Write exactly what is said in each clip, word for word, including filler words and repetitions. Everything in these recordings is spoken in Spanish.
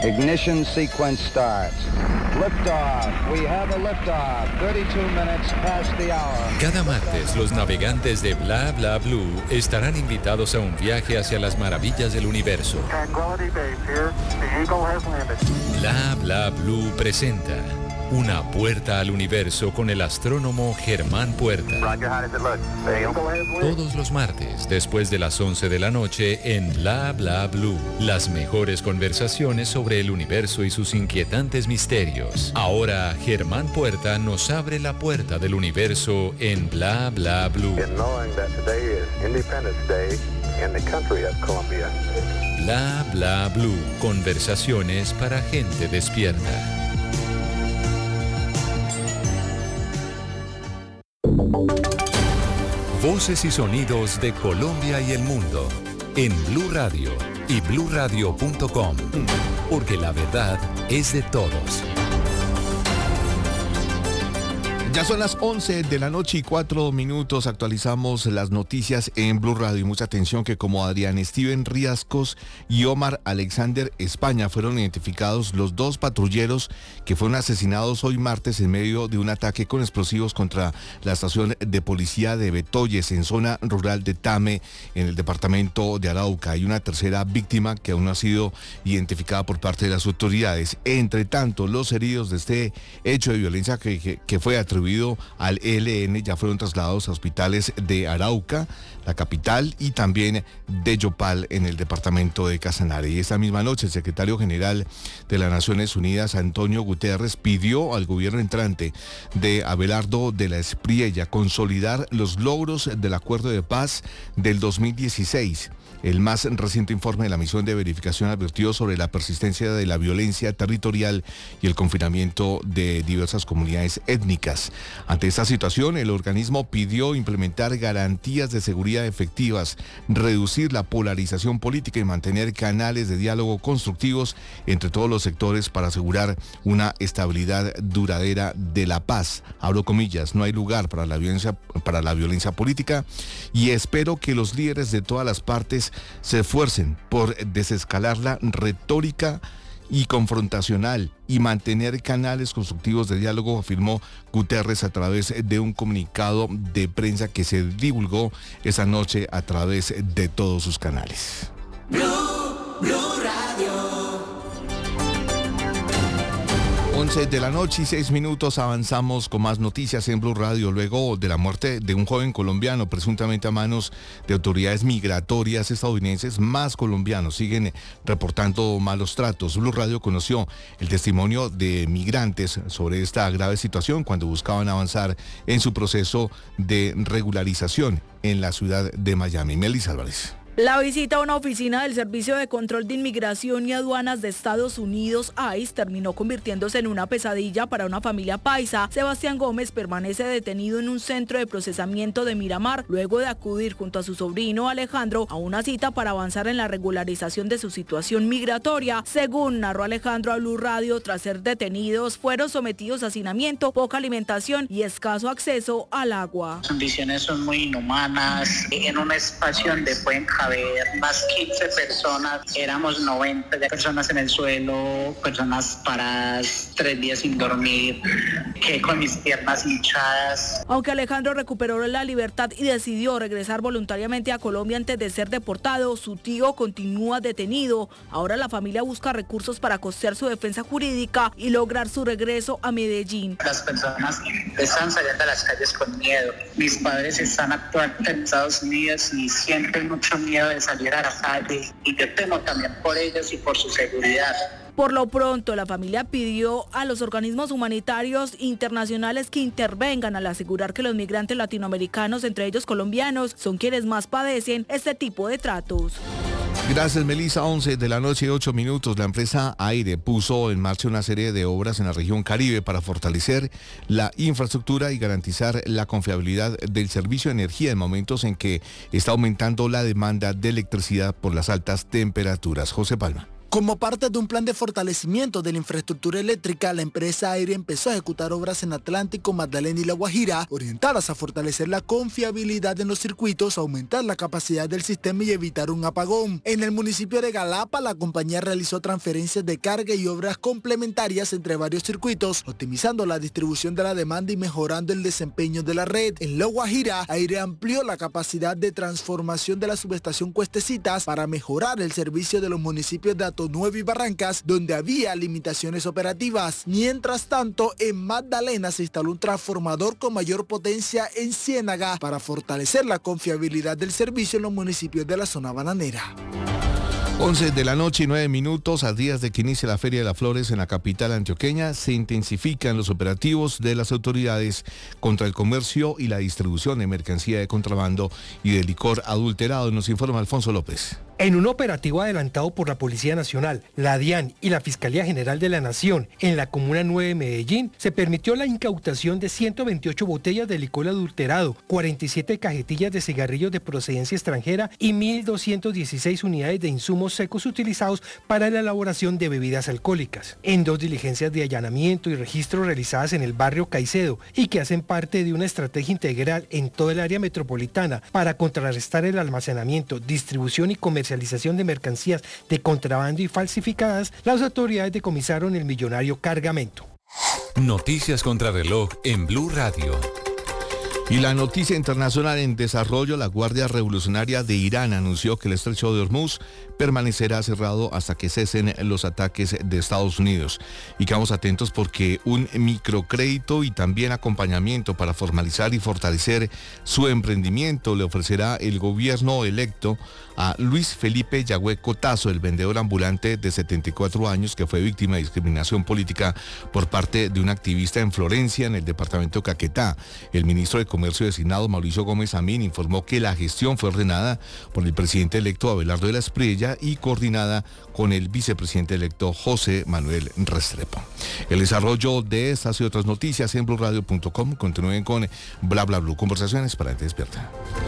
Ignition sequence starts. Liftoff. We have a liftoff. thirty-two minutes past the hour. Cada martes, los navegantes de Bla Bla Blue estarán invitados a un viaje hacia las maravillas del universo. Tranquility Base here. The Eagle has landed. Bla Bla Blue presenta Una puerta al universo con el astrónomo Germán Puerta. Roger, how does it look? The Eagle has landed. Todos los martes, después de las once de la noche, en Bla Bla Blue. Las mejores conversaciones sobre el universo y sus inquietantes misterios. Ahora, Germán Puerta nos abre la puerta del universo en Bla Bla Blue. And knowing that today is Independence Day in the country of Colombia. Bla Bla Blue. Conversaciones para gente despierta. Voces y sonidos de Colombia y el mundo en Blue Radio y blue radio punto com, porque la verdad es de todos. Ya son las once de la noche y cuatro minutos. Actualizamos las noticias en Blue Radio. Y mucha atención que como Adrián Steven Riascos y Omar Alexander España fueron identificados los dos patrulleros que fueron asesinados hoy martes en medio de un ataque con explosivos contra la estación de policía de Betoyes en zona rural de Tame en el departamento de Arauca. Hay una tercera víctima que aún no ha sido identificada por parte de las autoridades. Entre tanto, los heridos de este hecho de violencia que, que, que fue atribuido al E L N ya fueron trasladados a hospitales de Arauca, la capital, y también de Yopal en el departamento de Casanare. Y esta misma noche el secretario general de las Naciones Unidas, Antonio Guterres, pidió al gobierno entrante de Abelardo de la Espriella consolidar los logros del acuerdo de paz del dos mil dieciséis. El más reciente informe de la misión de verificación advirtió sobre la persistencia de la violencia territorial y el confinamiento de diversas comunidades étnicas. Ante esta situación, el organismo pidió implementar garantías de seguridad efectivas, reducir la polarización política y mantener canales de diálogo constructivos entre todos los sectores para asegurar una estabilidad duradera de la paz. Abro comillas, no hay lugar para la violencia, para la violencia política, y espero que los líderes de todas las partes se esfuercen por desescalar la retórica y confrontacional y mantener canales constructivos de diálogo, afirmó Guterres a través de un comunicado de prensa que se divulgó esa noche a través de todos sus canales. Blue, Blue Radio. once de la noche y seis minutos, avanzamos con más noticias en Blue Radio. Luego de la muerte de un joven colombiano presuntamente a manos de autoridades migratorias estadounidenses, más colombianos siguen reportando malos tratos. Blue Radio conoció el testimonio de migrantes sobre esta grave situación cuando buscaban avanzar en su proceso de regularización en la ciudad de Miami. Melissa Álvarez. La visita a una oficina del Servicio de Control de Inmigración y Aduanas de Estados Unidos, I C E, terminó convirtiéndose en una pesadilla para una familia paisa. Sebastián Gómez permanece detenido en un centro de procesamiento de Miramar luego de acudir junto a su sobrino Alejandro a una cita para avanzar en la regularización de su situación migratoria. Según narró Alejandro a Blue Radio, tras ser detenidos, fueron sometidos a hacinamiento, poca alimentación y escaso acceso al agua. Las condiciones son muy inhumanas. En un espacio donde pueden haber más quince personas, éramos noventa personas en el suelo, personas paradas, tres días sin dormir, que con mis piernas hinchadas. Aunque Alejandro recuperó la libertad y decidió regresar voluntariamente a Colombia antes de ser deportado, su tío continúa detenido. Ahora la familia busca recursos para costear su defensa jurídica y lograr su regreso a Medellín. Las personas están saliendo a las calles con miedo. Mis padres están actualmente en Estados Unidos y sienten mucho miedo de salir a la calle, y yo temo también por ellos y por su seguridad. Por lo pronto, la familia pidió a los organismos humanitarios internacionales que intervengan al asegurar que los migrantes latinoamericanos, entre ellos colombianos, son quienes más padecen este tipo de tratos. Gracias, Melissa. once de la noche y ocho minutos. La empresa Aire puso en marcha una serie de obras en la región Caribe para fortalecer la infraestructura y garantizar la confiabilidad del servicio de energía en momentos en que está aumentando la demanda de electricidad por las altas temperaturas. José Palma. Como parte de un plan de fortalecimiento de la infraestructura eléctrica, la empresa Aire empezó a ejecutar obras en Atlántico, Magdalena y La Guajira, orientadas a fortalecer la confiabilidad en los circuitos, aumentar la capacidad del sistema y evitar un apagón. En el municipio de Galapa, la compañía realizó transferencias de carga y obras complementarias entre varios circuitos, optimizando la distribución de la demanda y mejorando el desempeño de la red. En La Guajira, Aire amplió la capacidad de transformación de la subestación Cuestecitas para mejorar el servicio de los municipios de Atonuevo y Barrancas, donde había limitaciones operativas. Mientras tanto, en Magdalena se instaló un transformador con mayor potencia en Ciénaga para fortalecer la confiabilidad del servicio en los municipios de la zona bananera. once de la noche y nueve minutos, a días de que inicie la Feria de las Flores en la capital antioqueña, se intensifican los operativos de las autoridades contra el comercio y la distribución de mercancía de contrabando y de licor adulterado. Nos informa Alfonso López. En un operativo adelantado por la Policía Nacional, la DIAN y la Fiscalía General de la Nación en la Comuna nueve de Medellín, se permitió la incautación de ciento veintiocho botellas de licor adulterado, cuarenta y siete cajetillas de cigarrillos de procedencia extranjera y mil doscientas dieciséis unidades de insumos secos utilizados para la elaboración de bebidas alcohólicas. En dos diligencias de allanamiento y registro realizadas en el barrio Caicedo y que hacen parte de una estrategia integral en toda el área metropolitana para contrarrestar el almacenamiento, distribución y comercialización de mercancías de contrabando y falsificadas, las autoridades decomisaron el millonario cargamento. Noticias contra reloj en Blue Radio. Y la noticia internacional en desarrollo: la Guardia Revolucionaria de Irán anunció que el estrecho de Hormuz permanecerá cerrado hasta que cesen los ataques de Estados Unidos. Y quedamos atentos porque un microcrédito y también acompañamiento para formalizar y fortalecer su emprendimiento le ofrecerá el gobierno electo a Luis Felipe Yagüe Cotazo, el vendedor ambulante de setenta y cuatro años que fue víctima de discriminación política por parte de un activista en Florencia, en el departamento de Caquetá. El ministro de Comercio designado, Mauricio Gómez Amín, informó que la gestión fue ordenada por el presidente electo Abelardo de la Espriella y coordinada con el vicepresidente electo José Manuel Restrepo. El desarrollo de estas y otras noticias en blue radio punto com. Continúen con Bla Bla Blue, conversaciones para gente despierta.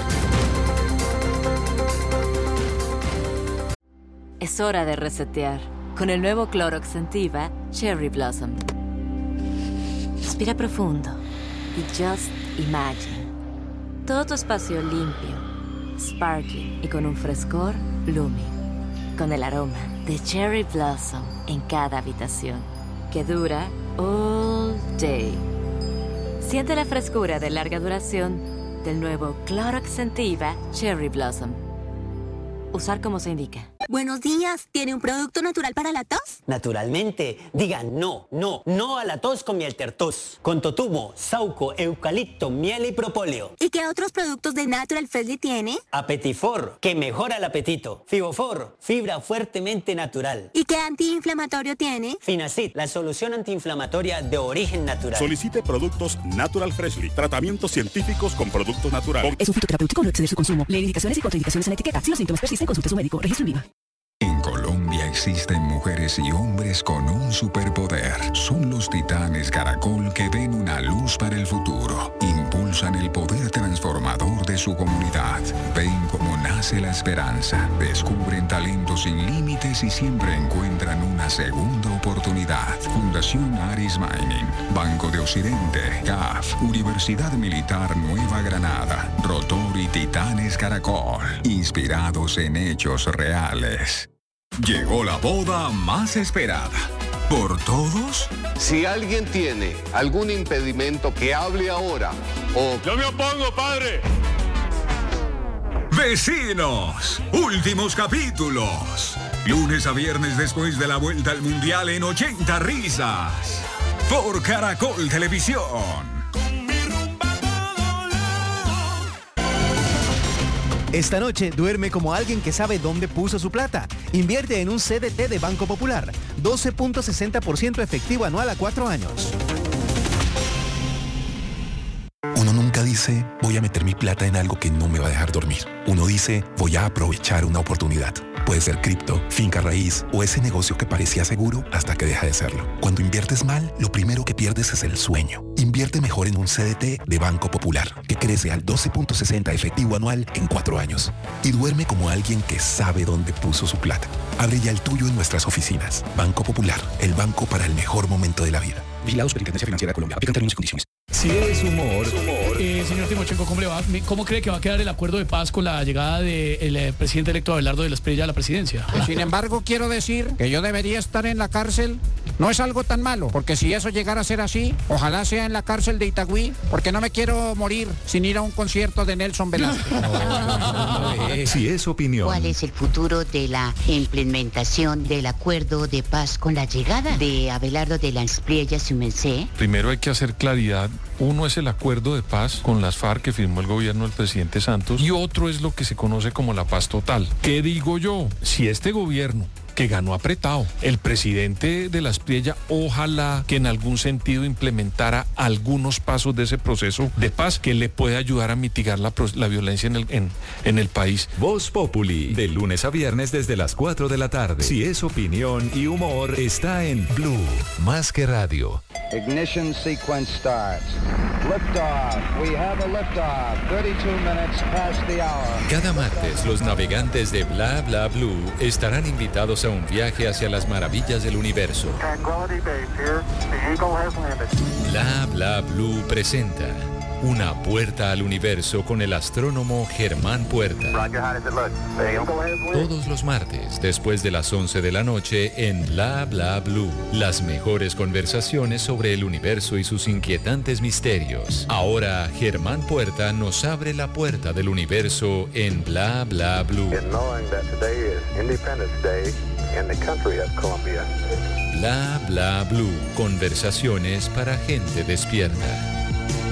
Es hora de resetear con el nuevo Clorox Scentiva Cherry Blossom. Respira profundo y just imagine todo tu espacio limpio, sparkling y con un frescor blooming, con el aroma de Cherry Blossom en cada habitación, que dura all day. Siente la frescura de larga duración del nuevo Clorox Scentiva Cherry Blossom. Usar como se indica. Buenos días, ¿tiene un producto natural para la tos? Naturalmente, diga no, no, no a la tos con miel tertos, con totumo, sauco, eucalipto, miel y propóleo. ¿Y qué otros productos de Natural Freshly tiene? Apetifor, que mejora el apetito. Fibofor, fibra fuertemente natural. ¿Y qué antiinflamatorio tiene? Finacid, la solución antiinflamatoria de origen natural. Solicite productos Natural Freshly, tratamientos científicos con productos naturales. Es un fitoterapéutico, no exceder su consumo. Lee indicaciones y contraindicaciones en la etiqueta. Si los síntomas persisten, consulte a su médico. Registro en Viva. En Colombia existen mujeres y hombres con un superpoder. Son los titanes Caracol que ven una luz para el futuro. Impulsan el poder transformador de su comunidad. Ven cómo nace la esperanza. Descubren talentos sin límites y siempre encuentran una segunda oportunidad. Fundación Aris Mining, Banco de Occidente, C A F, Universidad Militar Nueva Granada, Rotor y Titanes Caracol. Inspirados en hechos reales. Llegó la boda más esperada. ¿Por todos? Si alguien tiene algún impedimento, que hable ahora o... ¡Yo me opongo, padre! Vecinos, últimos capítulos. Lunes a viernes después de la vuelta al Mundial en ochenta risas. Por Caracol Televisión. Esta noche duerme como alguien que sabe dónde puso su plata. Invierte en un C D T de Banco Popular. doce punto sesenta por ciento efectivo anual a cuatro años. Uno nunca dice, voy a meter mi plata en algo que no me va a dejar dormir. Uno dice, voy a aprovechar una oportunidad. Puede ser cripto, finca raíz o ese negocio que parecía seguro hasta que deja de serlo. Cuando inviertes mal, lo primero que pierdes es el sueño. Invierte mejor en un C D T de Banco Popular, que crece al doce punto sesenta efectivo anual en cuatro años. Y duerme como alguien que sabe dónde puso su plata. Abre ya el tuyo en nuestras oficinas. Banco Popular, el banco para el mejor momento de la vida. Vigilados por Intendencia Financiera de Colombia. Aplican términos y condiciones. Si es humor. Eh, señor Timochenko, ¿cómo le va? ¿Cómo cree que va a quedar el acuerdo de paz con la llegada del eh, presidente electo Abelardo de la Espriella a la presidencia? Sin embargo, quiero decir que yo debería estar en la cárcel. No es algo tan malo, porque si eso llegara a ser así, ojalá sea en la cárcel de Itagüí, porque no me quiero morir sin ir a un concierto de Nelson Velázquez. Si es opinión. ¿Cuál es el futuro de la implementación del acuerdo de paz con la llegada de Abelardo de la Espriella, su merced? Primero hay que hacer claridad. Uno es el acuerdo de paz con las FARC que firmó el gobierno del presidente Santos y otro es lo que se conoce como la paz total. ¿Qué digo yo? Si este gobierno, que ganó apretado, el presidente de la Espriella, ojalá que en algún sentido implementara algunos pasos de ese proceso de paz que le puede ayudar a mitigar la, la violencia en el, en, en el país. Voz Populi, de lunes a viernes desde las cuatro de la tarde. Si es opinión y humor, está en Blue, más que radio. Ignition sequence starts. Liftoff. We have a liftoff. thirty-two minutes past the hour. Cada martes, los navegantes de Bla Bla Blue estarán invitados a un viaje hacia las maravillas del universo. Bla Bla Blue presenta Una puerta al universo con el astrónomo Germán Puerta. Todos los martes, después de las once de la noche, en Bla Bla Blue. Las mejores conversaciones sobre el universo y sus inquietantes misterios. Ahora, Germán Puerta nos abre la puerta del universo en Bla Bla Blue. Bla Bla Blue. Conversaciones para gente despierta.